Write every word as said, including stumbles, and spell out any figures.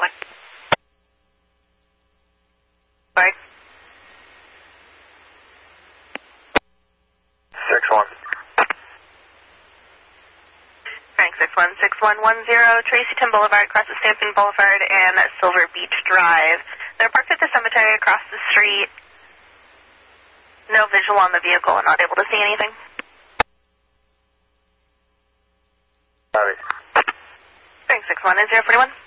anyone. Sorry. six one. Frank six one six one one zero, Tracyton Boulevard, across the Stamping Boulevard and Silver Beach Drive. They're parked at the cemetery across the street. No visual on the vehicle and not able to see anything. Copy. Frank six one is zero forty-one.